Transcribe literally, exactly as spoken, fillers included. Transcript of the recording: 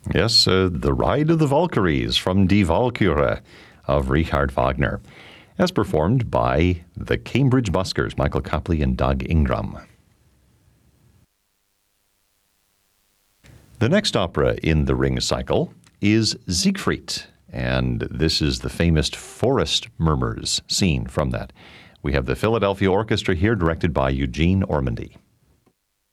Yes, uh, The Ride of the Valkyries from Die Walküre of Richard Wagner, as performed by the Cambridge Buskers, Michael Copley and Doug Ingram. The next opera in the Ring cycle is Siegfried, and this is the famous forest murmurs scene from that. We have the Philadelphia Orchestra here, directed by Eugene Ormandy.